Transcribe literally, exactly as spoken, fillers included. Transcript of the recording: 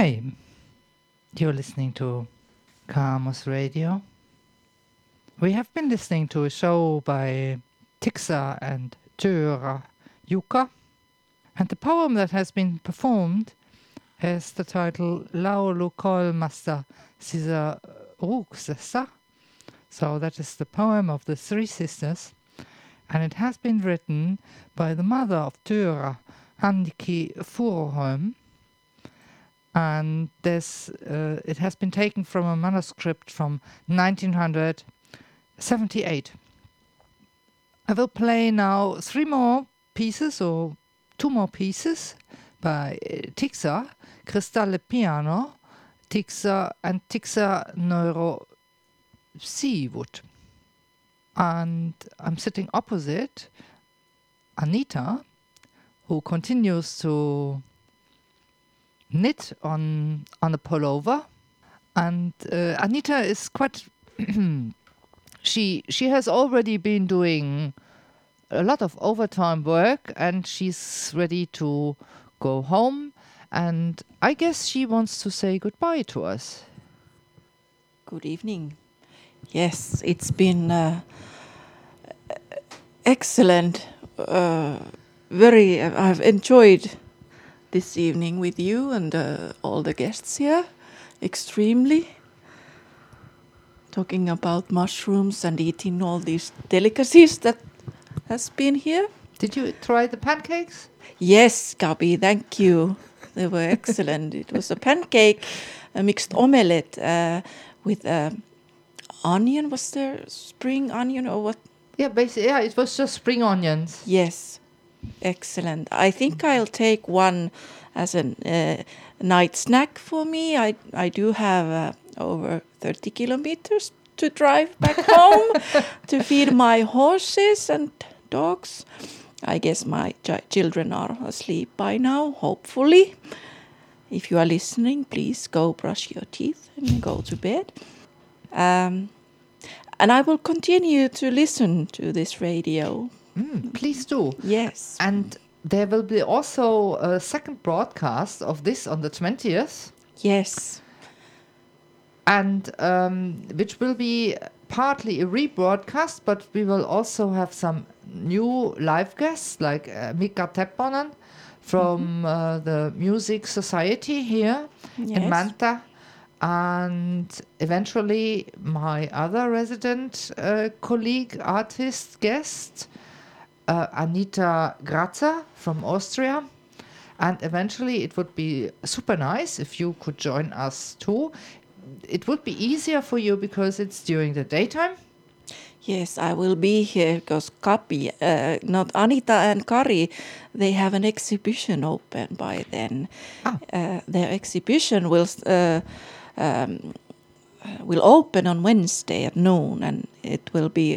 Hey, you're listening to Karmos Radio. We have been listening to a show by Tixa and Tyra Jukka, and the poem that has been performed has the title Laulu kolmasta sisa ruuksessa. So that is the poem of the three sisters, and it has been written by the mother of Tyra, Anniki Furuholm. And this, uh, it has been taken from a manuscript from nineteen seventy-eight. I will play now three more pieces, or two more pieces, by uh, Tixa, Cristalli Piano, Tixa and Tixa Neuro Seawood. And I'm sitting opposite Anita, who continues to knit on on a pullover, and uh, Anita is quite she she has already been doing a lot of overtime work, and she's ready to go home, and I guess she wants to say goodbye to us. Good evening. Yes, it's been uh, excellent. Uh, very, I've enjoyed this evening with you and uh, all the guests here, extremely. Talking about mushrooms and eating all these delicacies that has been here. Did you try the pancakes? Yes, Gabi, thank you. They were excellent. It was a pancake, a mixed omelette uh, with uh, onion. Was there spring onion or what? Yeah, basically, yeah, it was just spring onions. Yes. Excellent. I think I'll take one as a uh, night snack for me. I I do have uh, over thirty kilometers to drive back home to feed my horses and dogs. I guess my ch- children are asleep by now, hopefully. If you are listening, please go brush your teeth and go to bed. Um, and I will continue to listen to this radio. Mm, please do. Yes. And there will be also a second broadcast of this on the twentieth. Yes. And um, which will be partly a rebroadcast, but we will also have some new live guests, like uh, Mika Tepponen from mm-hmm. uh, the Music Society here yes. in Manta. And eventually my other resident uh, colleague, artist, guest, Uh, Anita Grazer from Austria, and eventually it would be super nice if you could join us too. It would be easier for you because it's during the daytime. Yes, I will be here because Kapi, uh, not Anita and Kari, they have an exhibition open by then. Oh. Uh, their exhibition will uh, um, will open on Wednesday at noon, and it will be